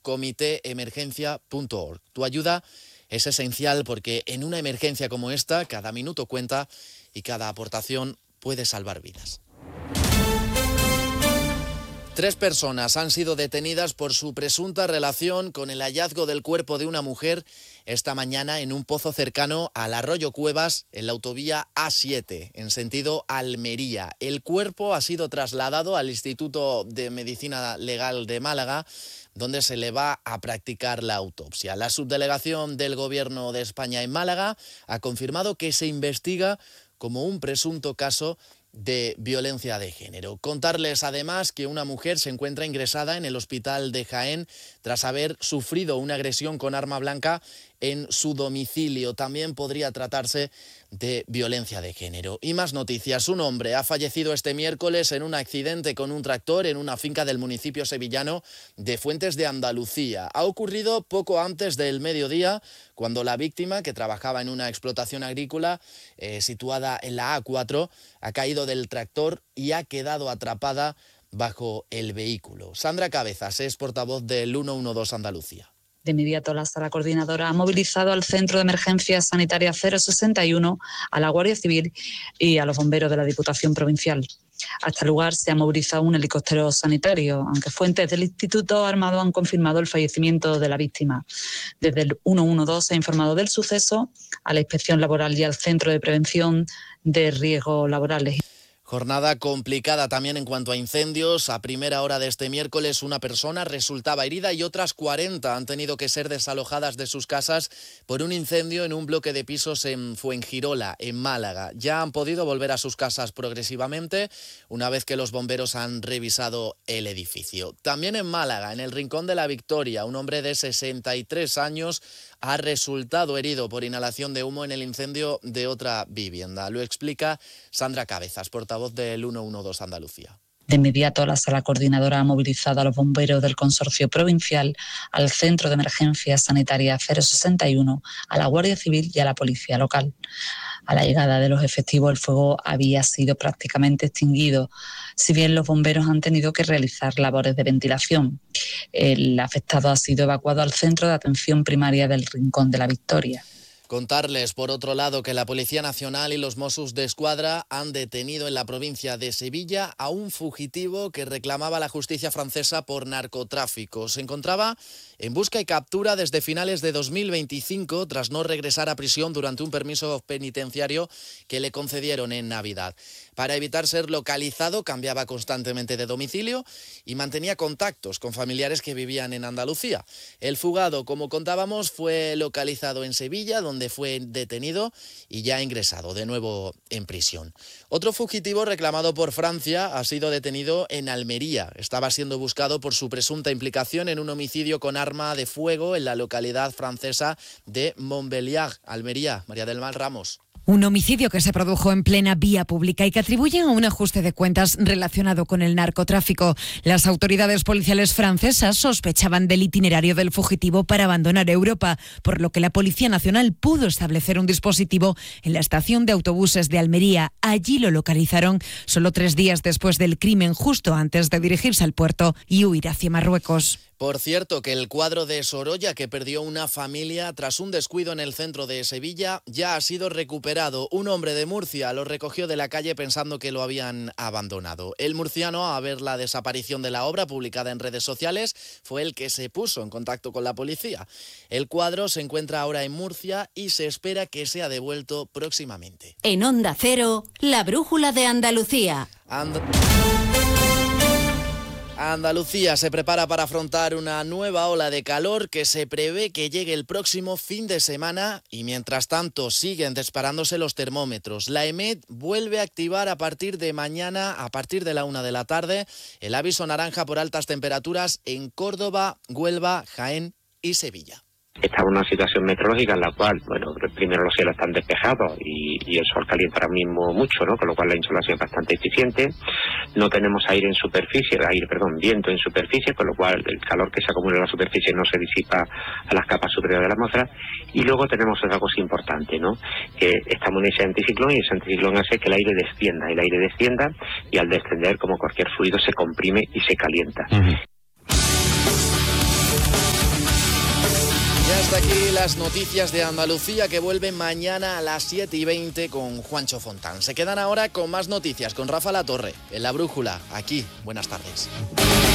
comiteemergencia.org. Tu ayuda es esencial porque en una emergencia como esta, cada minuto cuenta y cada aportación puede salvar vidas. 3 personas han sido detenidas por su presunta relación con el hallazgo del cuerpo de una mujer esta mañana en un pozo cercano al Arroyo Cuevas, en la autovía A7, en sentido Almería. El cuerpo ha sido trasladado al Instituto de Medicina Legal de Málaga, donde se le va a practicar la autopsia. La subdelegación del Gobierno de España en Málaga ha confirmado que se investiga como un presunto caso de violencia de género. Contarles además que una mujer se encuentra ingresada en el hospital de Jaén tras haber sufrido una agresión con arma blanca en su domicilio. También podría tratarse de violencia de género. Y más noticias. Un hombre ha fallecido este miércoles en un accidente con un tractor en una finca del municipio sevillano de Fuentes de Andalucía. Ha ocurrido poco antes del mediodía, cuando la víctima, que trabajaba en una explotación agrícola situada en la A4, ha caído del tractor y ha quedado atrapada bajo el vehículo. Sandra Cabezas es portavoz del 112 Andalucía. De inmediato, la sala coordinadora ha movilizado al Centro de Emergencias Sanitarias 061, a la Guardia Civil y a los bomberos de la Diputación Provincial. Hasta el lugar se ha movilizado un helicóptero sanitario, aunque fuentes del Instituto Armado han confirmado el fallecimiento de la víctima. Desde el 112 se ha informado del suceso a la Inspección Laboral y al Centro de Prevención de Riesgos Laborales. Jornada complicada también en cuanto a incendios. A primera hora de este miércoles una persona resultaba herida y otras 40 han tenido que ser desalojadas de sus casas por un incendio en un bloque de pisos en Fuengirola, en Málaga. Ya han podido volver a sus casas progresivamente una vez que los bomberos han revisado el edificio. También en Málaga, en el Rincón de la Victoria, un hombre de 63 años ha resultado herido por inhalación de humo en el incendio de otra vivienda. Lo explica Sandra Cabezas, portavoz del 112 Andalucía. De inmediato, la sala coordinadora ha movilizado a los bomberos del Consorcio Provincial, al Centro de Emergencias Sanitarias 061, a la Guardia Civil y a la Policía Local. A la llegada de los efectivos, el fuego había sido prácticamente extinguido, si bien los bomberos han tenido que realizar labores de ventilación. El afectado ha sido evacuado al Centro de Atención Primaria del Rincón de la Victoria. Contarles, por otro lado, que la Policía Nacional y los Mossos d'Esquadra han detenido en la provincia de Sevilla a un fugitivo que reclamaba la justicia francesa por narcotráfico. Se encontraba en busca y captura desde finales de 2025 tras no regresar a prisión durante un permiso penitenciario que le concedieron en Navidad. Para evitar ser localizado, cambiaba constantemente de domicilio y mantenía contactos con familiares que vivían en Andalucía. El fugado, como contábamos, fue localizado en Sevilla, donde fue detenido y ya ingresado de nuevo en prisión. Otro fugitivo reclamado por Francia ha sido detenido en Almería. Estaba siendo buscado por su presunta implicación en un homicidio con arma de fuego en la localidad francesa de Montbéliard, Almería. María del Mar Ramos. Un homicidio que se produjo en plena vía pública y que atribuyen a un ajuste de cuentas relacionado con el narcotráfico. Las autoridades policiales francesas sospechaban del itinerario del fugitivo para abandonar Europa, por lo que la Policía Nacional pudo establecer un dispositivo en la estación de autobuses de Almería. Allí lo localizaron solo 3 días después del crimen, justo antes de dirigirse al puerto y huir hacia Marruecos. Por cierto, que el cuadro de Sorolla que perdió una familia tras un descuido en el centro de Sevilla ya ha sido recuperado. Un hombre de Murcia lo recogió de la calle pensando que lo habían abandonado. El murciano, a ver la desaparición de la obra publicada en redes sociales, fue el que se puso en contacto con la policía. El cuadro se encuentra ahora en Murcia y se espera que sea devuelto próximamente. En Onda Cero, la brújula de Andalucía. Andalucía se prepara para afrontar una nueva ola de calor que se prevé que llegue el próximo fin de semana y mientras tanto siguen disparándose los termómetros. La EMET vuelve a activar a partir de mañana, a partir de la 1 de la tarde, el aviso naranja por altas temperaturas en Córdoba, Huelva, Jaén y Sevilla. Está una situación meteorológica en la cual, primero los cielos están despejados y el sol calienta ahora mismo mucho, ¿no? Con lo cual la insolación es bastante eficiente. No tenemos viento en superficie, con lo cual el calor que se acumula en la superficie no se disipa a las capas superiores de la atmósfera. Y luego tenemos otra cosa importante, ¿no? Que estamos en ese anticiclón y ese anticiclón hace que el aire descienda y al descender, como cualquier fluido, se comprime y se calienta. Hasta aquí las noticias de Andalucía, que vuelven mañana a las 7:20 con Juancho Fontán. Se quedan ahora con más noticias con Rafa Latorre en La Brújula. Aquí, buenas tardes.